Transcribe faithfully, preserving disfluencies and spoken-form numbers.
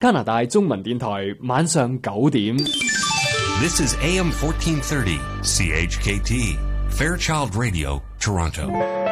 加拿大中文電台晚上九點。 This is A M fourteen thirty, C H K T, Fairchild Radio, Toronto.